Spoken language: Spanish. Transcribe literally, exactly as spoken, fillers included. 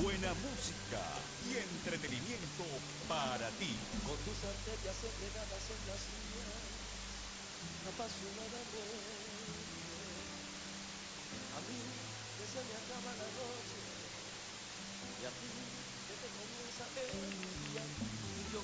buena música y entretenimiento para ti. Con tus arterias segregadas en las mías, apasionadamente. A mí que se me acaba la noche y a ti que te comienza el día. Y yo